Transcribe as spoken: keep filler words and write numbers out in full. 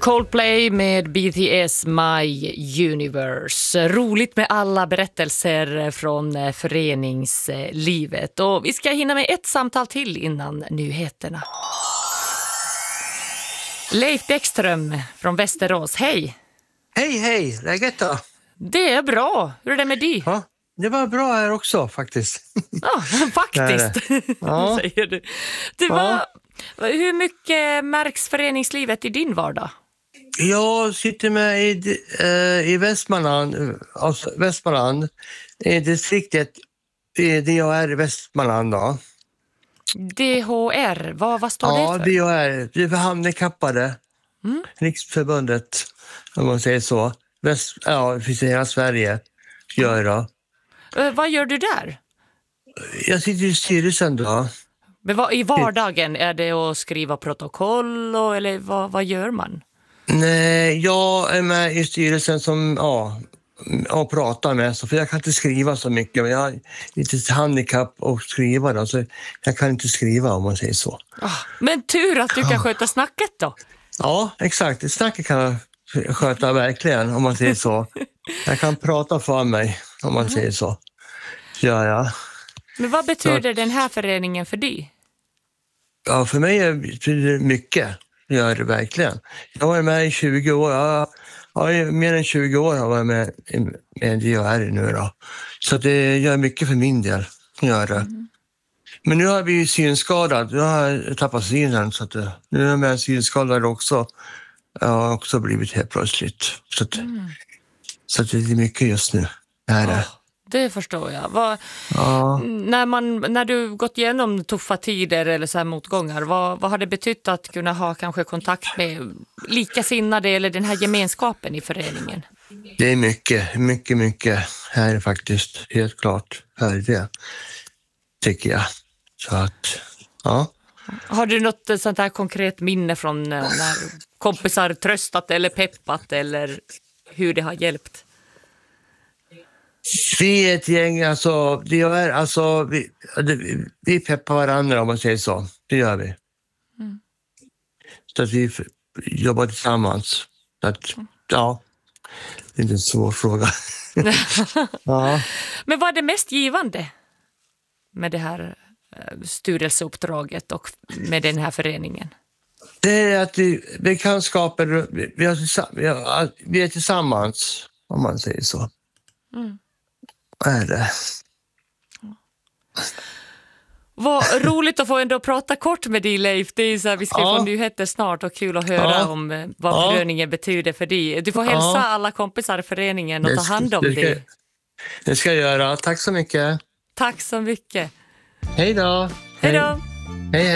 Coldplay med B T S My Universe. Roligt med alla berättelser från föreningslivet. Och vi ska hinna med ett samtal till innan nyheterna. Leif Bäckström från Västerås, hej! Hej, hej! Läget då? Det är bra. Hur är det med dig? Ja, det var bra här också faktiskt. Ja, faktiskt, ja. säger du. Det var, ja. Hur mycket märks föreningslivet i din vardag? Jag sitter med i, eh, i Västmanland, alltså Västmanland, i distriktet i D H R Västmanland då. D H R, vad, vad står ja, det för? Ja, D H R, det är för handikappade. Mm. Riksförbundet, om man säger så. Väst, ja, det finns i hela Sverige. Gör jag. Uh, vad gör du där? Jag sitter i styrelsen då. Men vad, i vardagen, är det att skriva protokoll och, eller vad, vad gör man? Nej, jag är med i styrelsen som ja, och pratar med, så för jag kan inte skriva så mycket, men jag har lite handikapp att skriva då, så jag kan inte skriva om man säger så. Oh, men tur att du kan sköta snacket då. Ja, exakt. Snacket kan jag sköta verkligen om man säger så. Jag kan prata för mig om man mm. säger så. Ja, ja. Men vad betyder så, den här föreningen för dig? Ja, för mig betyder det mycket. Gör det verkligen. Jag har varit med i tjugo år. Jag har mer än tjugo år har jag varit med, med D H R nu då. Så det gör mycket för min del. Gör det. Mm. Men nu har vi ju synskadad. Nu har jag tappat synen. Så att det, nu är jag med synskadad också. Jag har också blivit helt plötsligt. Så, att, mm. så att det är mycket just nu. Det här är. Oh. Det förstår jag. Vad, ja. när, man, när du gått igenom tuffa tider eller så här motgångar, vad, vad har det betytt att kunna ha kanske kontakt med likasinnade eller den här gemenskapen i föreningen? Det är mycket, mycket, mycket här faktiskt. Helt klart. Här är det, tycker jag. Så att, ja. Har du något sånt här konkret minne från när kompisar tröstat eller peppat eller hur det har hjälpt? Vi är ett gäng, alltså, det är, alltså vi, vi, vi peppar varandra om man säger så. Det gör vi. Mm. Så att vi jobbar tillsammans. Så att, ja, det är inte en svår fråga. ja. Men vad är det mest givande med det här styrelseuppdraget och med den här föreningen? Det är att vi, vi kan skapa, vi, vi, har, vi är tillsammans om man säger så. Mm. Är det. Vad roligt att få ändå prata kort med dig, Leif. Det är så här, vi ska ja. få nyheter snart och kul att höra ja. om vad ja. föreningen betyder för dig. Du får hälsa ja. alla kompisar i föreningen och det ta hand om det ska, dig. Det ska jag göra. Tack så mycket. Tack så mycket. Hej då. Hej då. Hej.